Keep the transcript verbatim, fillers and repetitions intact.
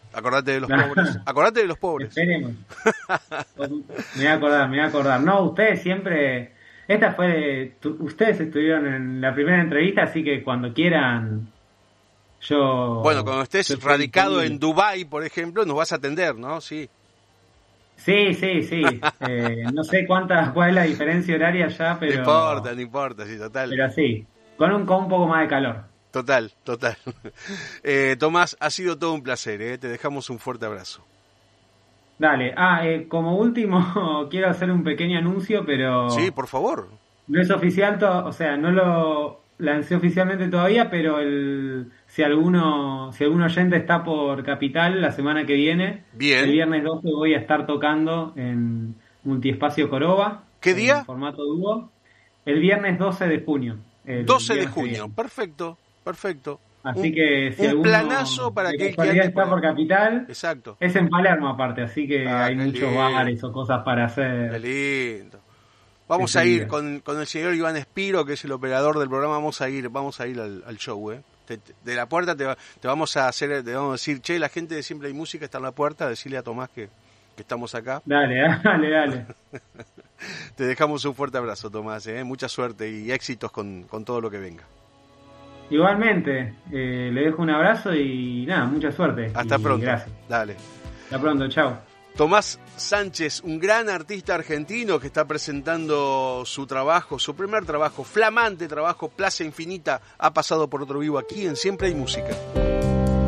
Acordate de los pobres. Acordate de los pobres. Esperemos. Me voy a acordar, me voy a acordar. No, ustedes siempre... Esta fue... de- tu- ustedes estuvieron en la primera entrevista, así que cuando quieran... Yo... Bueno, cuando estés yo estoy radicado disponible. en Dubái, por ejemplo, nos vas a atender, ¿no? Sí. Sí, sí, sí. Eh, no sé cuánta, cuál es la diferencia horaria ya, pero... No importa, no importa, sí, total. Pero sí, con un, con un poco más de calor. Total, total. Eh, Tomás, ha sido todo un placer, ¿eh? Te dejamos un fuerte abrazo. Dale, ah, eh, como último quiero hacer un pequeño anuncio, pero Sí, por favor. no es oficial, to- o sea, no lo lancé oficialmente todavía, pero el, si alguno, si algún oyente está por Capital la semana que viene, Bien. el viernes doce voy a estar tocando en Multiespacio Coroba. ¿Qué día? En formato dúo. El viernes doce de junio. el doce de viernes que junio, viene. perfecto, perfecto. Así un, que si un alguno planazo para de aquel que casualidad ande está por por Capital, Exacto. es en Palermo aparte, así que Ah, hay qué muchos lindo. bares o cosas para Qué hacer. lindo. Vamos Ese a ir día. con, con el señor Iván Espiro, que es el operador del programa. Vamos a ir, vamos a ir al, al show, ¿eh? Te- te- de la puerta te, va- te vamos a hacer, te vamos a decir, che, la gente de Siempre Hay Música está en la puerta, decirle a Tomás que, que estamos acá. Dale, dale, dale. Te dejamos un fuerte abrazo, Tomás, ¿eh? Mucha suerte y éxitos con, con todo lo que venga. Igualmente, eh, le dejo un abrazo y nada, mucha suerte. Hasta Y pronto. Gracias. Dale. Hasta pronto, chao. Tomás Sánchez, un gran artista argentino que está presentando su trabajo, su primer trabajo, flamante trabajo, Plaza Infinita, ha pasado por otro vivo aquí en Siempre Hay Música.